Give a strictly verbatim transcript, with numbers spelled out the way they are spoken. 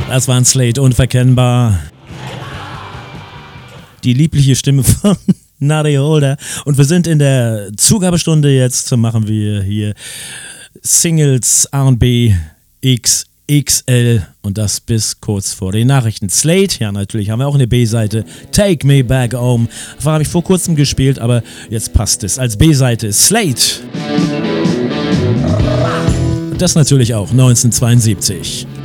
Das war ein Slate, unverkennbar. Die liebliche Stimme von Nadia Holder. Und wir sind in der Zugabestunde jetzt. Machen wir hier Singles A und B X X L und das bis kurz vor den Nachrichten. Slate, ja natürlich haben wir auch eine B-Seite. Take Me Back Home. Das habe ich vor kurzem gespielt, aber jetzt passt es. Als B-Seite Slate. Und das natürlich auch neunzehnhundertzweiundsiebzig.